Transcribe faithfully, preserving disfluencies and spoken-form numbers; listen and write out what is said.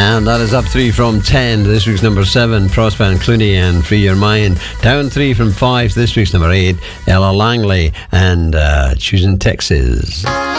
And that is up three from ten. This week's number seven, Prosper and Clooney and Free Your Mind. Down three from five. This week's number eight, Ella Langley and uh, Choosing Texas.